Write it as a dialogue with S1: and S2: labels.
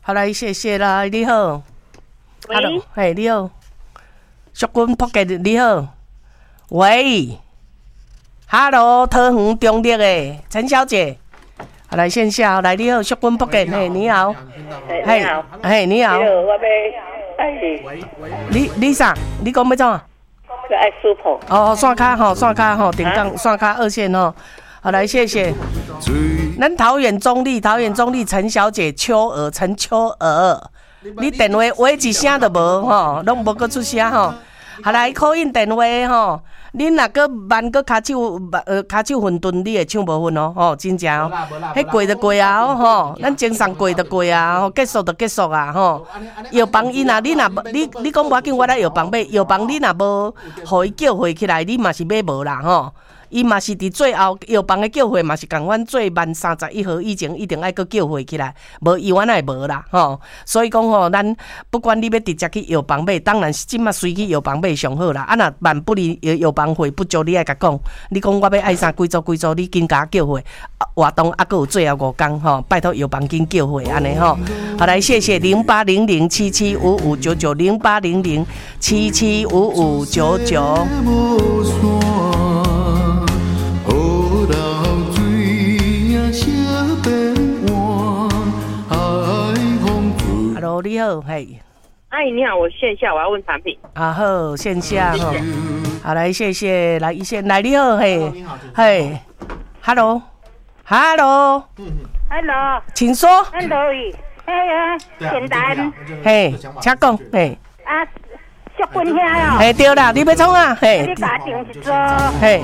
S1: 好来，谢谢啦，你好。
S2: 喂，
S1: 嘿，你好，淑君福建你好。喂 ，Hello， 桃园中立的陈小姐。好来线下，来你好，淑君福建，嘿，你好。
S2: 你好，
S1: 嘿，你好。
S2: 我要
S1: 你啥？你讲要怎？
S2: 爱 super。
S1: 哦，线卡吼，顶杠线卡2线吼。好来，谢谢。咱桃园中立陈小姐陈秋娥，你电话喂一声都无吼，拢无搁出声吼。好来，call in电话吼，恁若搁慢搁骹手混沌，你会唱无分哦，吼，真正哦。迄过就过啊，吼，咱精神过就过啊，吼，结束就结束啊，吼。药房伊若你讲无要紧，我来药房买，药房你若无，互伊叫回起来，你嘛是买无啦，吼。伊嘛是伫最后药房的叫货嘛是共阮最慢31号以前一定爱搁叫货起来，无医院也无啦吼。所以讲吼，咱不管你要直接去药房买，当然是即马随去药房买上好啦。啊，若万不离药房货不足，你爱甲讲，你讲我要爱啥几组，你紧甲叫货。活动还佫有最后5天吼，拜托药房紧叫货安尼吼。好来，谢谢08007755990800775599。Hello， 你好，嘿。
S2: 阿姨你好，我线下我要问产品。
S1: 啊好，线下哈。好来，谢谢，来一线，来你好，嘿，嘿 ，Hello， 请说。
S2: Hello， 简单。
S1: 嘿，请讲，嘿。
S2: 啊，淑君兄哦。
S1: 嘿，对啦，你要创啊，嘿。
S2: 你甲定一组。
S1: 嘿。